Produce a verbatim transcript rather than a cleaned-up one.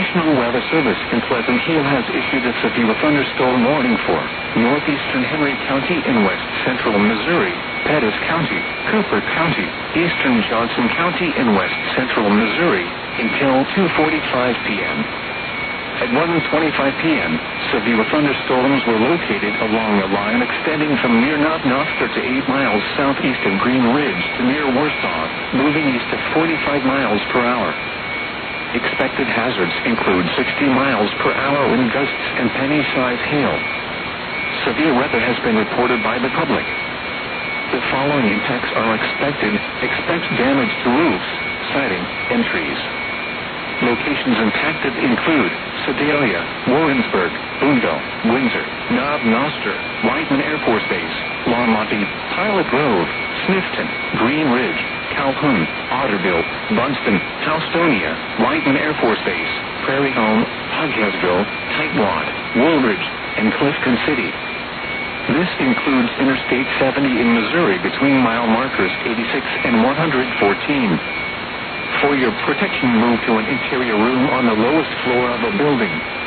National Weather Service in Pleasant Hill has issued a severe thunderstorm warning for northeastern Henry County in west central Missouri, Pettis County, Cooper County, eastern Johnson County in west central Missouri until two forty-five p m At one twenty-five p m, severe thunderstorms were located along a line extending from near Knob Noster to eight miles southeast of Green Ridge to near Warsaw, moving east at forty-five miles per hour. Expected hazards include sixty miles per hour wind gusts and penny-sized hail. Severe weather has been reported by the public. The following impacts are expected. Expect damage to roofs, siding, and trees. Locations impacted include Sedalia, Warrensburg, Boonville, Windsor, Knob Noster, Whiteman Air Force Base, Longmonty, Pilot Grove, Smithton, Green Ridge, Calhoun, Otterville, Bunston, Houstonia, Whiteman Air Force Base, Prairie Home, Hogheadsville, Tightwad, Woolridge, and Clifton City. This includes Interstate seventy in Missouri between mile markers eighty-six and one fourteen. For your protection, move to an interior room on the lowest floor of a building.